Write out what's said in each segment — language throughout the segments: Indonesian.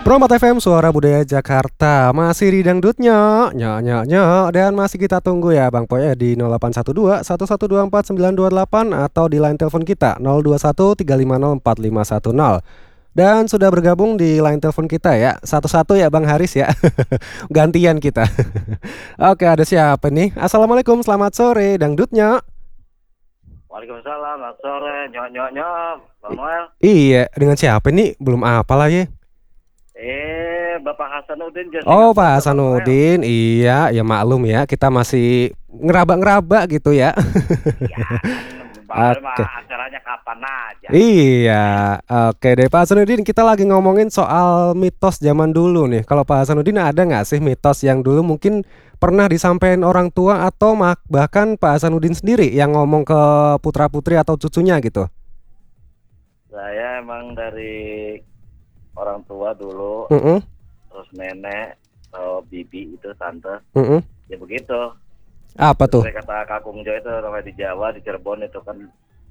Promat FM Suara Budaya Jakarta masih di dangdutnya, dan masih kita tunggu ya Bang Poy ya di 0812 1124 928 atau di line telepon kita 021 350 4510. Dan sudah bergabung di line telepon kita ya, satu-satu ya Bang Haris ya. Gantian kita. Oke, ada siapa nih? Assalamualaikum, selamat sore dangdutnya. Waalaikumsalam, selamat sore, nyok, Bang Noel. Iya, dengan siapa nih? Belum apa lah ya. Bapak Hasanuddin. Oh, Pak Hasanuddin, iya, ya maklum ya, kita masih ngeraba-ngeraba gitu ya. Oke. Acaranya kapan aja. Iya, oke deh Pak Hasanuddin, kita lagi ngomongin soal mitos zaman dulu nih. Kalau Pak Hasanuddin ada nggak sih mitos yang dulu mungkin pernah disampaikan orang tua atau bahkan Pak Hasanuddin sendiri yang ngomong ke putra-putri atau cucunya gitu? Saya emang dari orang tua dulu, terus nenek atau bibi itu tante, ya begitu. Apa tuh? Saya kata Kakung Jo itu namanya di Jawa, di Cirebon itu kan,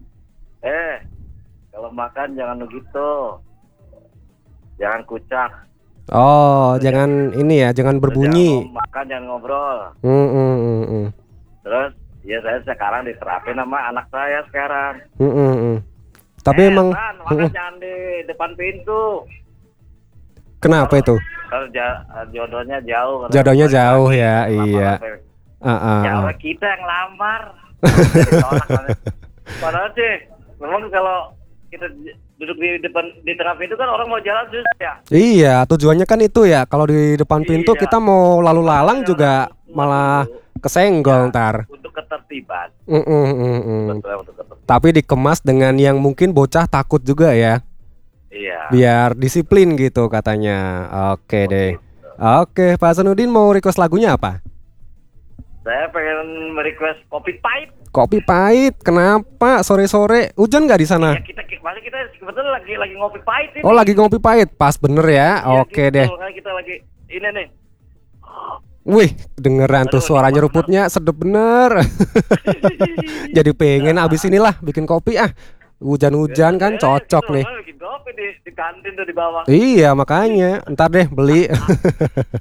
kalau makan jangan begitu, jangan kucak. Oh, jangan ini ya, jangan berbunyi. Jangan makan, jangan ngobrol. Terus ya saya sekarang diterapin sama anak saya sekarang. Tapi emang makan jangan di depan pintu. Kenapa itu? Kalau jodohnya jauh. Jodohnya jauh ya, iya. Ya kita yang lamar. Padahal sih, memang kalau kita duduk di tengah pintu kan orang mau jalan susah ya. Iya, tujuannya kan itu ya. Kalau di depan pintu kita mau lalu lalang juga malah kesenggol ntar. Untuk ketertiban. Tapi dikemas dengan yang mungkin bocah takut juga ya. Iya. Biar disiplin gitu katanya. Oke deh. Oke, Pak Hasanuddin mau request lagunya apa? Saya pengen request Kopi Pahit. Kopi Pahit, kenapa? Sore-sore hujan nggak di sana? Ya, kita kebetulan lagi ngopi pahit ini. Oh, lagi ngopi pahit, pas bener ya. Oke gitu, deh. Kita lagi ini nih. Wih, dengeran tuh suaranya ruputnya sedep bener. Jadi pengen abis inilah bikin kopi ah. Hujan-hujan kan cocok gitu, nih. Bikin kopi di kantin tuh di bawah. Iya makanya, ntar deh beli.